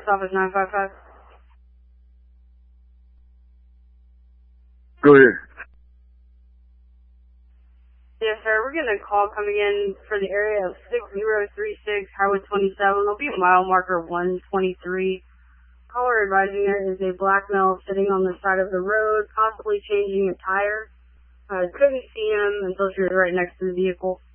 Sheriff's Office 955. Go ahead. Yes, sir. We're getting a call coming in for the area of 6036 Highway 27. It'll be mile marker 123. Caller advising there is a black male sitting on the side of the road, possibly changing a tire. Couldn't see him until she was right next to the vehicle.